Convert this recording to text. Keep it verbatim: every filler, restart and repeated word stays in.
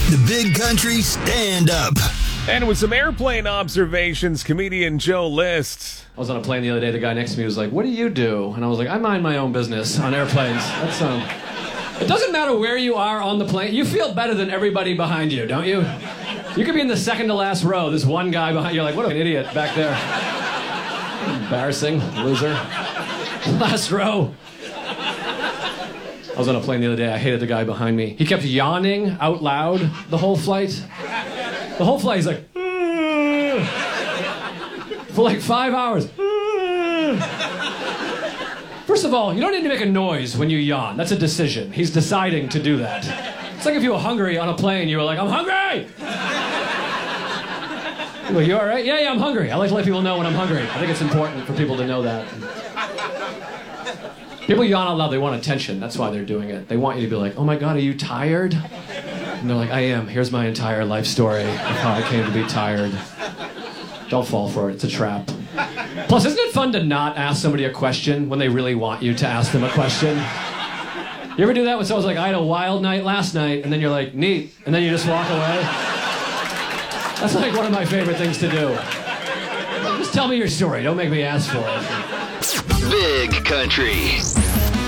The Big Country Stand Up. And with some airplane observations, comedian Joe List. I was on a plane the other day. The guy next to me was like, "What do you do?" And I was like, "I mind my own business on airplanes." That's um. It doesn't matter where you are on the plane. You feel better than everybody behind you, don't you? You could be in the second to last row. This one guy behind you, you're like, "What an idiot back there." Embarrassing, loser. Last row. I was on a plane the other day. I hated the guy behind me. He kept yawning out loud the whole flight. The whole flight, he's like, "Ugh," for like five hours. "Ugh." First of all, you don't need to make a noise when you yawn. That's a decision. He's deciding to do that. It's like if you were hungry on a plane, you were like, "I'm hungry!" You go, "You all right?" "Yeah, yeah, I'm hungry." I like to let people know when I'm hungry. I think it's important for people to know that. People yawn out loud, they want attention. That's why they're doing it. They want you to be like, "Oh my God, are you tired?" And they're like, "I am. Here's my entire life story of how I came to be tired." Don't fall for it. It's a trap. Plus, isn't it fun to not ask somebody a question when they really want you to ask them a question? You ever do that when someone's like, "I had a wild night last night," and then you're like, "Neat," and then you just walk away? That's like one of my favorite things to do. Just tell me your story. Don't make me ask for it. Big Country.